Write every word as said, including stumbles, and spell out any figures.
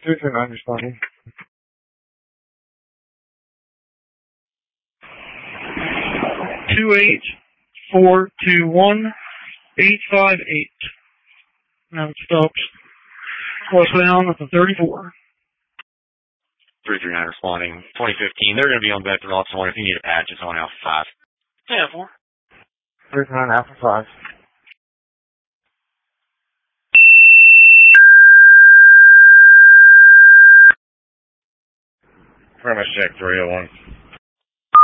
three three nine responding. Two eight four two one eight five eight. Now it stops. Westbound at the thirty-four. three three nine responding. twenty fifteen. They're going to be on Vector Ops one. If you need a patch, it's on Alpha five. Yeah, four. three three nine Alpha five. Pretty much check three oh one.